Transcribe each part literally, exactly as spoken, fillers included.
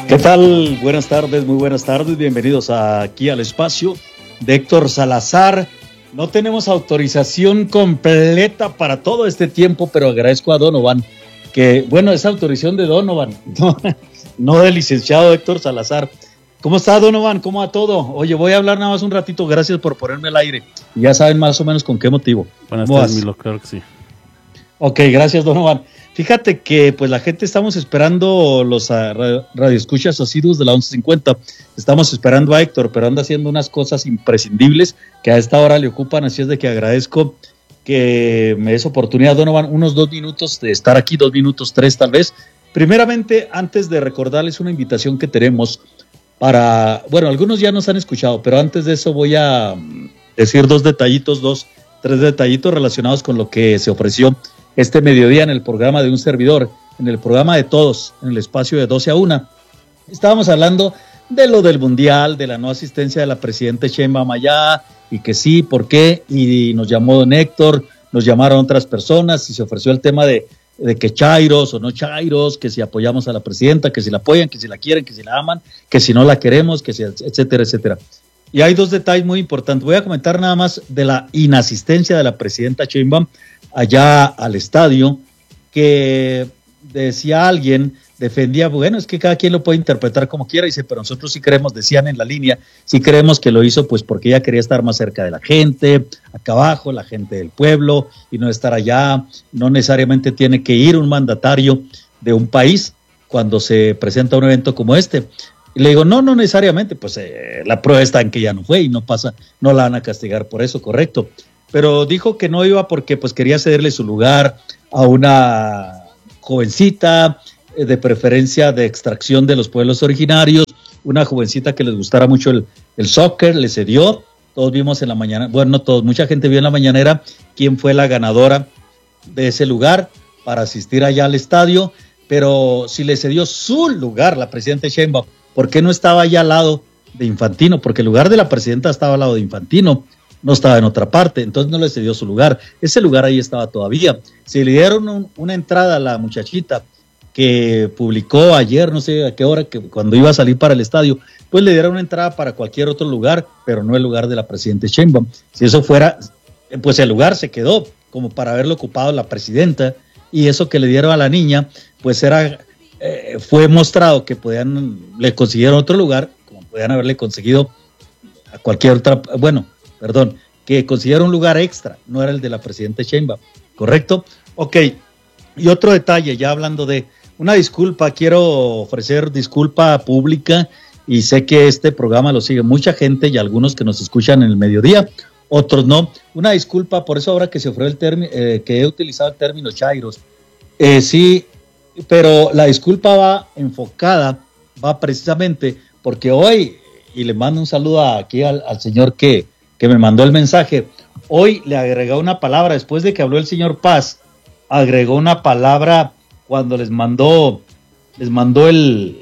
¿Qué tal? Buenas tardes, muy buenas tardes. Bienvenidos aquí al espacio de Héctor Salazar. No tenemos autorización completa para todo este tiempo, pero agradezco a Donovan que, bueno, es autorización de Donovan, no, no del licenciado Héctor Salazar. ¿Cómo está, Donovan? ¿Cómo va todo? Oye, voy a hablar nada más un ratito. Gracias por ponerme al aire. Ya saben más o menos con qué motivo. Buenas tardes, Milo, claro que sí. Ok, gracias, Donovan. Fíjate que pues la gente estamos esperando, los uh, radioescuchas asiduos de la once cincuenta, estamos esperando a Héctor, pero anda haciendo unas cosas imprescindibles que a esta hora le ocupan, así es de que agradezco que me des oportunidad, Donovan, unos dos minutos de estar aquí, dos minutos, tres tal vez. Primeramente, antes de recordarles una invitación que tenemos para, bueno, algunos ya nos han escuchado, pero antes de eso voy a decir dos detallitos, dos, tres detallitos relacionados con lo que se ofreció este mediodía en el programa de un servidor, en el programa de todos, en el espacio de doce a una. Estábamos hablando de lo del mundial, de la no asistencia de la presidenta Sheinbaum allá, y que sí, ¿por qué? Y nos llamó don Héctor, nos llamaron otras personas, y se ofreció el tema de, de que chairos o no chairos, que si apoyamos a la presidenta, que si la apoyan, que si la quieren, que si la aman, que si no la queremos, que si, etcétera, etcétera. Y hay dos detalles muy importantes. Voy a comentar nada más de la inasistencia de la presidenta Sheinbaum allá al estadio, que decía alguien, defendía, bueno, es que cada quien lo puede interpretar como quiera, dice, pero nosotros sí creemos, decían en la línea, sí creemos que lo hizo pues porque ella quería estar más cerca de la gente, acá abajo, la gente del pueblo, y no estar allá. No necesariamente tiene que ir un mandatario de un país cuando se presenta un evento como este. Y le digo, no, no necesariamente, pues eh, la prueba está en que ya no fue y no pasa, no la van a castigar por eso, correcto. Pero dijo que no iba porque pues quería cederle su lugar a una jovencita, eh, de preferencia de extracción de los pueblos originarios, una jovencita que les gustara mucho el, el soccer, le cedió. Todos vimos en la mañana, bueno, no todos, mucha gente vio en la mañanera quién fue la ganadora de ese lugar para asistir allá al estadio, pero si le cedió su lugar la presidenta Sheinbaum, ¿por qué no estaba allá al lado de Infantino? Porque el lugar de la presidenta estaba al lado de Infantino, no estaba en otra parte, entonces no le cedió su lugar. Ese lugar ahí estaba todavía. Si le dieron un, una entrada a la muchachita que publicó ayer, no sé a qué hora, que cuando iba a salir para el estadio, pues le dieron una entrada para cualquier otro lugar, pero no el lugar de la presidenta Sheinbaum. Si eso fuera, pues el lugar se quedó como para haberlo ocupado la presidenta, y eso que le dieron a la niña, pues era... Eh, fue mostrado que podían, le consiguieron otro lugar, como podían haberle conseguido a cualquier otra, bueno, perdón, que consiguieron un lugar extra, no era el de la presidenta Sheinbaum, ¿correcto? Ok, y otro detalle, ya hablando de una disculpa, quiero ofrecer disculpa pública, y sé que este programa lo sigue mucha gente y algunos que nos escuchan en el mediodía, otros no. Una disculpa por eso ahora que se ofreció el término, eh, que he utilizado el término chairos, eh, sí, pero la disculpa va enfocada, va precisamente porque hoy, y le mando un saludo aquí al, al señor que, que me mandó el mensaje, hoy le agregó una palabra, después de que habló el señor Paz, agregó una palabra cuando les mandó, les mandó el,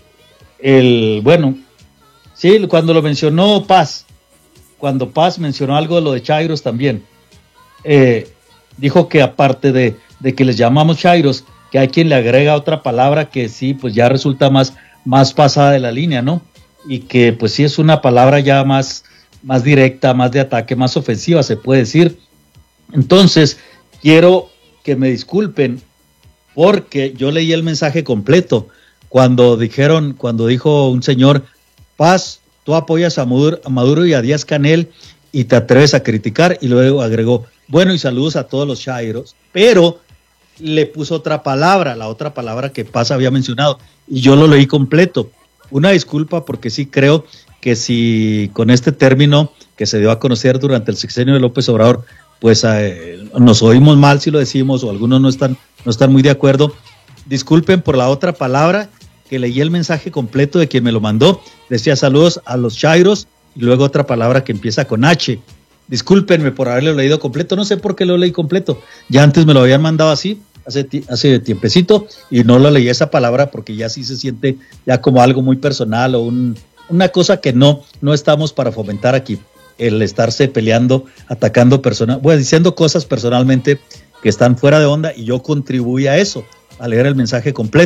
el, bueno, sí, cuando lo mencionó Paz, cuando Paz mencionó algo de lo de chairos también, eh, dijo que aparte de, de que les llamamos chairos, que hay quien le agrega otra palabra que sí, pues ya resulta más, más pasada de la línea, ¿no? Y que pues sí es una palabra ya más, más directa, más de ataque, más ofensiva, se puede decir. Entonces, quiero que me disculpen porque yo leí el mensaje completo cuando dijeron, cuando dijo un señor, Paz, tú apoyas a Maduro, a Maduro y a Díaz Canel y te atreves a criticar, y luego agregó, bueno, y saludos a todos los chairos, pero le puso otra palabra, la otra palabra que Paz había mencionado, y yo lo leí completo. Una disculpa porque sí creo que si con este término que se dio a conocer durante el sexenio de López Obrador, pues eh, nos oímos mal si lo decimos, o algunos no están, no están muy de acuerdo, disculpen por la otra palabra, que leí el mensaje completo de quien me lo mandó, decía saludos a los chairos, y luego otra palabra que empieza con H. Discúlpenme por haberlo leído completo, no sé por qué lo leí completo, ya antes me lo habían mandado así, hace, hace tiempecito, y no lo leí esa palabra porque ya sí se siente ya como algo muy personal o un, una cosa que no, no estamos para fomentar aquí, el estarse peleando, atacando personas, bueno, diciendo cosas personalmente que están fuera de onda, y yo contribuí a eso, a leer el mensaje completo.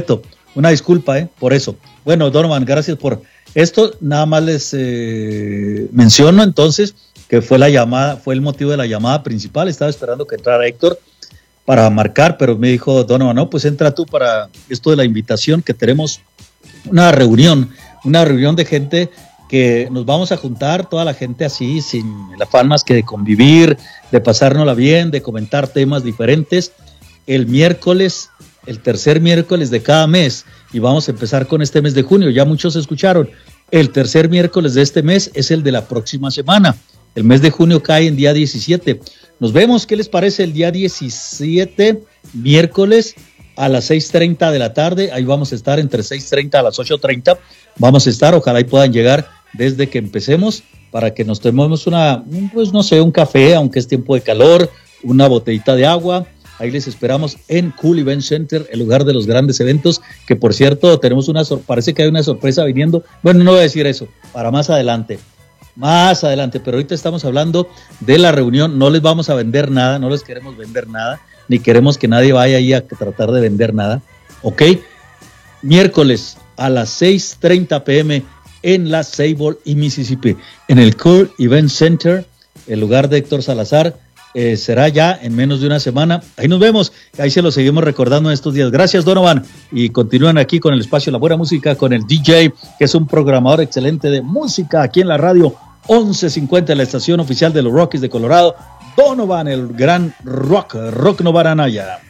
Una disculpa, ¿eh? Por eso. Bueno, Donovan, gracias por esto. Nada más les eh, menciono entonces que fue la llamada, fue el motivo de la llamada principal. Estaba esperando que entrara Héctor para marcar, pero me dijo Donovan, no, pues entra tú para esto de la invitación, que tenemos una reunión, una reunión de gente que nos vamos a juntar, toda la gente así, sin el afán más que de convivir, de pasárnosla bien, de comentar temas diferentes, el miércoles, el tercer miércoles de cada mes, y vamos a empezar con este mes de junio. Ya muchos escucharon, el tercer miércoles de este mes es el de la próxima semana. El mes de junio cae en día diecisiete. Nos vemos, ¿qué les parece? El día diecisiete, miércoles, a las seis treinta de la tarde. Ahí vamos a estar entre seis treinta a las ocho treinta. Vamos a estar, ojalá y puedan llegar desde que empecemos para que nos tomemos una, pues no sé, un café, aunque es tiempo de calor, una botellita de agua. Ahí les esperamos en Cool Event Center, el lugar de los grandes eventos, que por cierto tenemos una, sor- parece que hay una sorpresa viniendo. Bueno, no voy a decir eso, para más adelante. Más adelante, pero ahorita estamos hablando de la reunión. No les vamos a vender nada, no les queremos vender nada, ni queremos que nadie vaya ahí a tratar de vender nada, ¿ok? Miércoles a las seis treinta pm en la Sable y Mississippi, en el Cool Event Center, el lugar de Héctor Salazar. Eh, será ya en menos de una semana. Ahí nos vemos, ahí se lo seguimos recordando en estos días. Gracias, Donovan, y continúan aquí con el espacio La Buena Música, con el D J, que es un programador excelente de música aquí en la radio once cincuenta, la estación oficial de los Rockies de Colorado. Donovan, el gran rock, rock no baranaya.